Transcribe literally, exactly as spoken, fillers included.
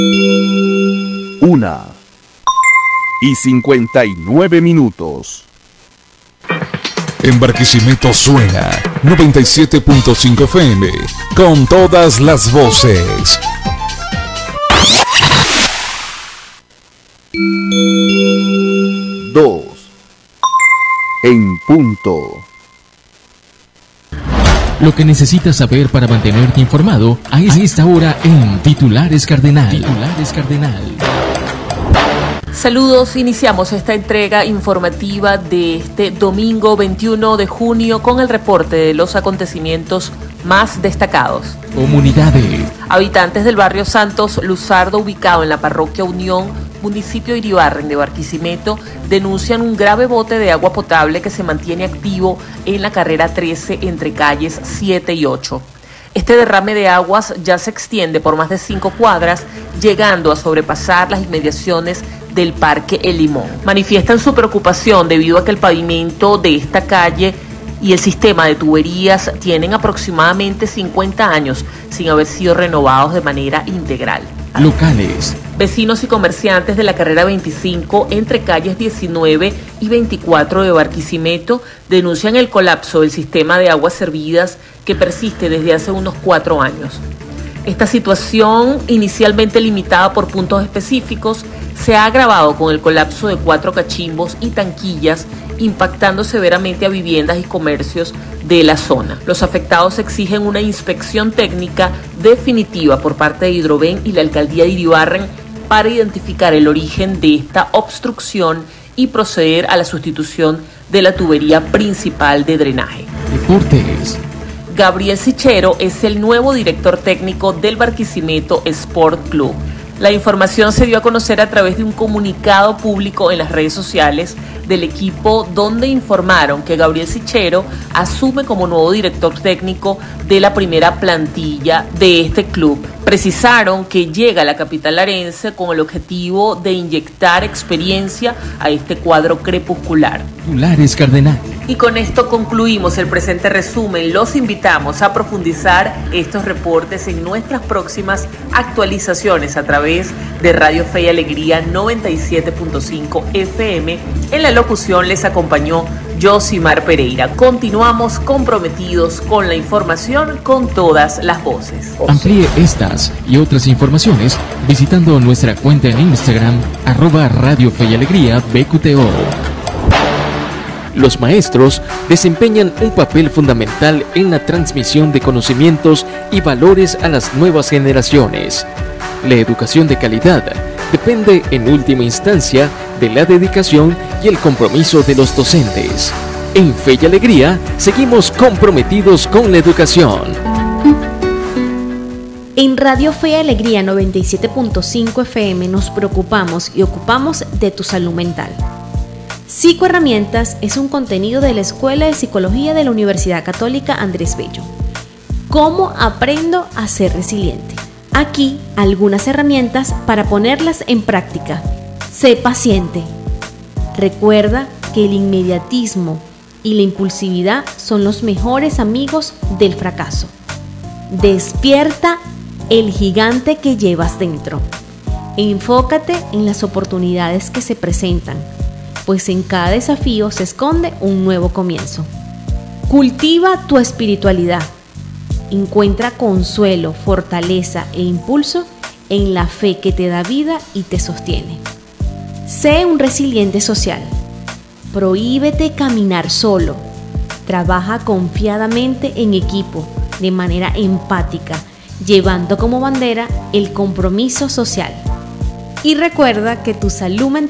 Una y cincuenta y nueve minutos. En Barquisimeto suena noventa y siete punto cinco F M con todas las voces. Dos en punto. Lo que necesitas saber para mantenerte informado a esta hora en Titulares Cardenal. Titulares Cardenal. Saludos, iniciamos esta entrega informativa de este domingo veintiuno de junio con el reporte de los acontecimientos más destacados. Comunidades. Habitantes del barrio Santos Luzardo, ubicado en la parroquia Unión, municipio Iribarren de Barquisimeto, denuncian un grave bote de agua potable que se mantiene activo en la carrera trece entre calles siete y ocho. Este derrame de aguas ya se extiende por más de cinco cuadras, llegando a sobrepasar las inmediaciones del Parque El Limón. Manifiestan su preocupación debido a que el pavimento de esta calle y el sistema de tuberías tienen aproximadamente cincuenta años sin haber sido renovados de manera integral. Locales. Vecinos y comerciantes de la carrera veinticinco entre calles diecinueve y veinticuatro de Barquisimeto denuncian el colapso del sistema de aguas servidas que persiste desde hace unos cuatro años. Esta situación, inicialmente limitada por puntos específicos, se ha agravado con el colapso de cuatro cachimbos y tanquillas, impactando severamente a viviendas y comercios de la zona. Los afectados exigen una inspección técnica definitiva por parte de Hidroven y la alcaldía de Iribarren para identificar el origen de esta obstrucción y proceder a la sustitución de la tubería principal de drenaje. Deportes. Gabriel Sichero es el nuevo director técnico del Barquisimeto Sport Club. La información se dio a conocer a través de un comunicado público en las redes sociales del equipo, donde informaron que Gabriel Sichero asume como nuevo director técnico de la primera plantilla de este club. Precisaron que llega a la capital arense con el objetivo de inyectar experiencia a este cuadro crepuscular. Titulares Cardenal. Y con esto concluimos el presente resumen. Los invitamos a profundizar estos reportes en nuestras próximas actualizaciones a través de Radio Fe y Alegría noventa y siete punto cinco F M. En la locución les acompañó Josimar Pereira. Continuamos comprometidos con la información con todas las voces. Amplíe estas y otras informaciones visitando nuestra cuenta en Instagram, arroba Radio Fe y Alegría B Q T O. Los maestros desempeñan un papel fundamental en la transmisión de conocimientos y valores a las nuevas generaciones. La educación de calidad depende en última instancia de la dedicación y el compromiso de los docentes. En Fe y Alegría seguimos comprometidos con la educación. En Radio Fe y Alegría noventa y siete punto cinco F M nos preocupamos y ocupamos de tu salud mental. Psicoherramientas es un contenido de la Escuela de Psicología de la Universidad Católica Andrés Bello. ¿Cómo aprendo a ser resiliente? Aquí algunas herramientas para ponerlas en práctica. Sé paciente. Recuerda que el inmediatismo y la impulsividad son los mejores amigos del fracaso. Despierta el gigante que llevas dentro. Enfócate en las oportunidades que se presentan, pues en cada desafío se esconde un nuevo comienzo. Cultiva tu espiritualidad. Encuentra consuelo, fortaleza e impulso en la fe que te da vida y te sostiene. Sé un resiliente social. Prohíbete caminar solo. Trabaja confiadamente en equipo, de manera empática, llevando como bandera el compromiso social. Y recuerda que tu salud mental